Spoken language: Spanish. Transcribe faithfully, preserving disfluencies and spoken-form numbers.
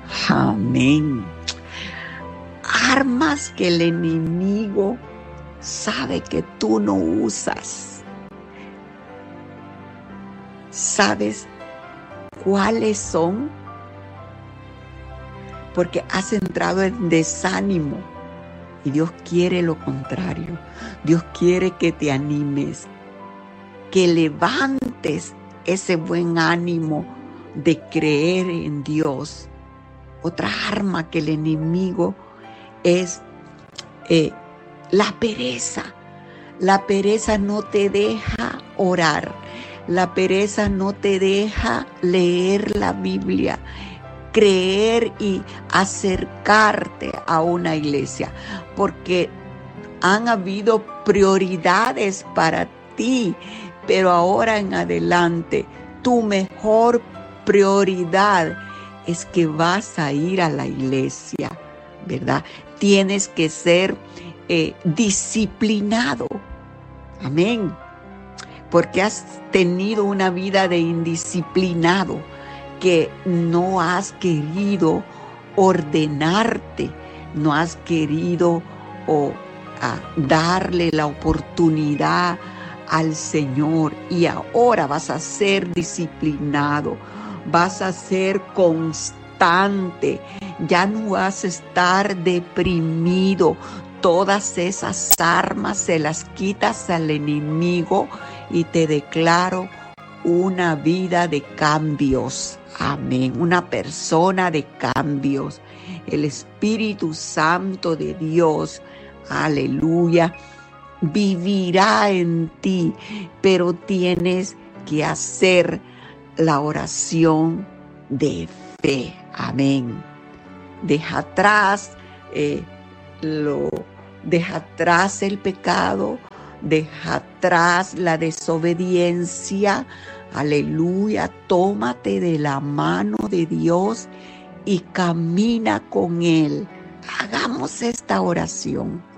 Amén. Armas que el enemigo sabe que tú no usas. ¿Sabes cuáles son? Porque has entrado en desánimo y Dios quiere lo contrario. Dios quiere que te animes, que levantes ese buen ánimo de creer en Dios. Otra arma que el enemigo es eh, la pereza. La pereza no te deja orar. La pereza no te deja leer la Biblia, creer y acercarte a una iglesia, porque han habido prioridades para ti, pero ahora en adelante tu mejor prioridad es que vas a ir a la iglesia, ¿verdad? Tienes que ser eh, disciplinado. Amén. Porque has tenido una vida de indisciplinado, que no has querido ordenarte, no has querido oh, a darle la oportunidad al Señor, y ahora vas a ser disciplinado, vas a ser constante, ya no vas a estar deprimido. Todas esas armas se las quitas al enemigo y te declaro una vida de cambios. Amén. Una persona de cambios. El Espíritu Santo de Dios, aleluya, vivirá en ti, pero tienes que hacer la oración de fe. Amén. Deja atrás, eh, lo, deja atrás el pecado, deja atrás la desobediencia. Aleluya, tómate de la mano de Dios y camina con Él. Hagamos esta oración.